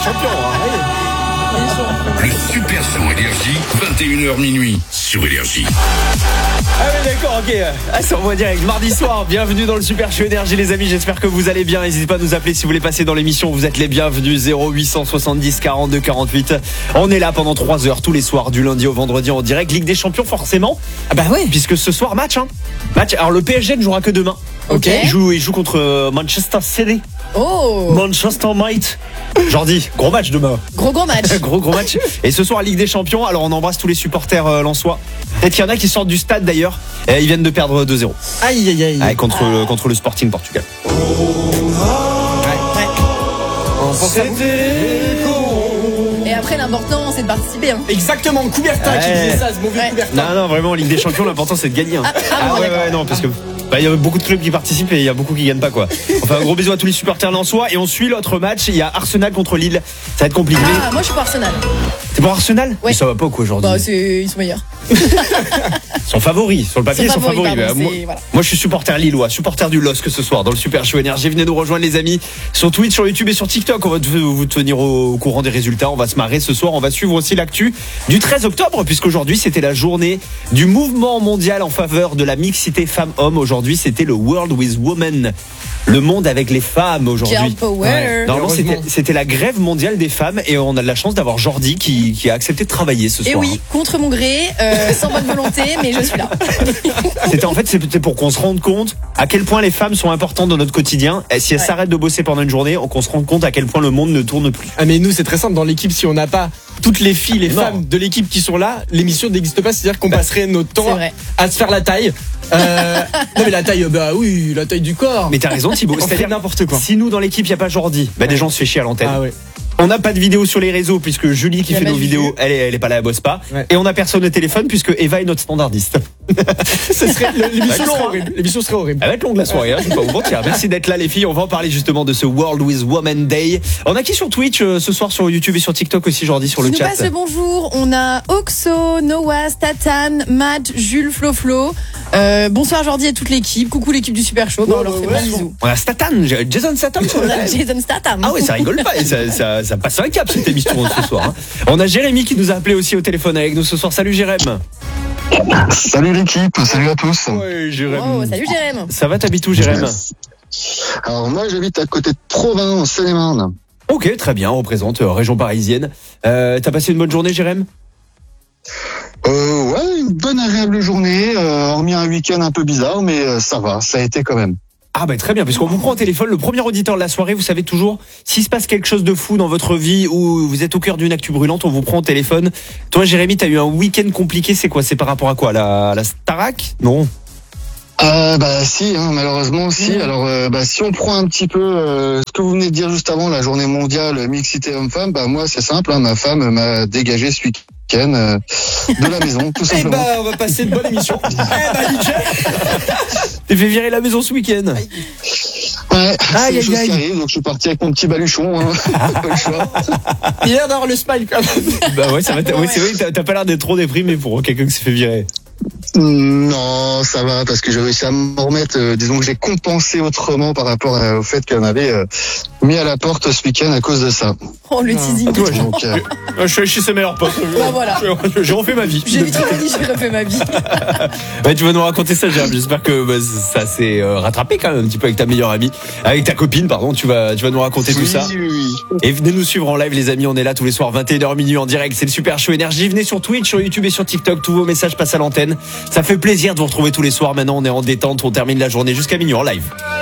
Champions. Le Super Show Énergie, 21h minuit sur Énergie. Ah oui d'accord, ok. C'est en voie direct. Mardi soir, bienvenue dans le Super Show Énergie les amis, j'espère que vous allez bien. N'hésitez pas à nous appeler si vous voulez passer dans l'émission, vous êtes les bienvenus. 0870 42 48. On est là pendant 3 heures tous les soirs, du lundi au vendredi en direct. Ligue des Champions forcément. Ah bah ouais. Puisque ce soir match. Alors le PSG ne jouera que demain. Ok. Il joue contre Manchester City. Oh. Manchester Might. Jordi, gros match demain. Gros match. gros match. Et ce soir Ligue des Champions. Alors on embrasse tous les supporters lensois. Peut-être qu'il y en a qui sortent du stade d'ailleurs. Ils viennent de perdre 2-0. Aïe. Contre le Sporting Portugal. Ouais. On pensait à vous. Et après l'important c'est de participer. Exactement, Coubertin qui disait ça, ce mauvais Coubertin. Non, vraiment, Ligue des Champions, l'important c'est de gagner. Hein. D'accord. Non, parce que il y a beaucoup de clubs qui participent et il y a beaucoup qui gagnent pas quoi. Enfin, un gros bisou à tous les supporters lensois et on suit l'autre match. Il y a Arsenal contre Lille. Ça va être compliqué. Ah, moi je suis pour Arsenal. T'es pour Arsenal? Ouais. Mais ça va pas quoi aujourd'hui? Bah, ils sont meilleurs. Ils sont favoris. Sur le papier, ils sont favoris. Pardon, Moi, je suis supporter lillois, supporter du LOSC ce soir dans le Super Show Énergie. Venez nous rejoindre, les amis, sur Twitch, sur YouTube et sur TikTok. On va vous tenir au courant des résultats. On va se marrer ce soir. On va suivre aussi l'actu du 13 octobre, puisqu'aujourd'hui, c'était la journée du mouvement mondial en faveur de la mixité femmes-hommes. Aujourd'hui, c'était le World with Women. Le monde avec les femmes aujourd'hui. Girl power. Normalement, c'était la grève mondiale des femmes et on a de la chance d'avoir Jordi qui a accepté de travailler ce soir. Et oui, contre mon gré, sans bonne volonté, mais je suis là. C'était pour qu'on se rende compte à quel point les femmes sont importantes dans notre quotidien. Et si elles s'arrêtent de bosser pendant une journée, qu'on se rende compte à quel point le monde ne tourne plus. Ah mais nous c'est très simple, dans l'équipe si on n'a pas toutes les filles, les femmes de l'équipe qui sont là, l'émission n'existe pas, c'est-à-dire qu'on passerait notre temps à se faire la taille. Non mais la taille, la taille du corps. Mais t'as raison Thibaut, c'est-à-dire n'importe quoi. Si nous dans l'équipe il y a pas Jordi, déjà on se fait chier à l'antenne. Ah ouais. On n'a pas de vidéo sur les réseaux puisque Julie qui fait nos vidéos, elle est pas là, elle bosse pas. Ouais. Et on n'a personne au téléphone puisque Eva est notre standardiste. L'émission serait horrible. Elle va être longue la soirée, je vais pas vous mentir. Merci d'être là les filles, on va en parler justement de ce World with Women Day. On a qui sur Twitch ce soir, sur YouTube et sur TikTok aussi, Jordi, sur le chat. Nous passe le bonjour, on a Oxo, Noah, Statan, Matt, Jules, Flo. Bonsoir Jordi et toute l'équipe. Coucou l'équipe du Super Show. On leur fait plein de bisous. On a Jason Statham sur le chat. Jason Statham. Ah ouais, ça rigole pas. Ça passe un cap cette émission ce soir. Hein. On a Jérémy qui nous a appelé aussi au téléphone avec nous ce soir. Salut Jérémy. Salut l'équipe, salut à tous. Ouais, Jérémy. Oh, salut Jérémy. Ça va, t'habites où Jérémy? Alors moi j'habite à côté de Provins en Seine-et-Marne. Ok, très bien, on représente région parisienne. T'as passé une bonne journée Jérémy? Ouais, une bonne agréable journée, hormis un week-end un peu bizarre, mais ça va, ça a été quand même. Ah bah très bien, puisqu'on vous prend au téléphone, le premier auditeur de la soirée, vous savez toujours, s'il se passe quelque chose de fou dans votre vie ou vous êtes au cœur d'une actu brûlante, on vous prend au téléphone. Toi Jérémy, t'as eu un week-end compliqué, c'est quoi? C'est par rapport à quoi? La Starac? Non. Si, malheureusement si. Alors si on prend un petit peu ce que vous venez de dire juste avant, la journée mondiale mixité homme-femme, moi c'est simple, ma femme m'a dégagé ce week-end de la maison, tout simplement. On va passer une bonne émission. Nickel. T'es fait virer la maison ce week-end. Ouais, c'est des choses qui arrivent, donc je suis parti avec mon petit baluchon, pas le choix. Il a l'air d'avoir le smile quand même. Bah ouais, ça va. Oui, c'est vrai que t'as pas l'air d'être trop déprimé pour quelqu'un qui s'est fait virer. Non, ça va, parce que j'ai réussi à me remettre, disons que j'ai compensé autrement par rapport au fait qu'elle m'avait mis à la porte ce week-end à cause de ça. Oh, le teasing. Donc, je suis allé chez ses meilleurs potes. Voilà. J'ai refait ma vie. J'ai vite dit, j'ai refait ma vie. Tu vas nous raconter ça, Jérémy. J'espère que ça s'est rattrapé quand même un petit peu avec ta meilleure amie, avec ta copine, pardon. Tu vas nous raconter tout ça. Oui. Et venez nous suivre en live, les amis. On est là tous les soirs, 21h minuit en direct. C'est le Super Show Énergie. Venez sur Twitch, sur YouTube et sur TikTok. Tous vos messages passent à l'antenne. Ça fait plaisir de vous retrouver tous les soirs. Maintenant, on est en détente. On termine la journée jusqu'à minuit en live.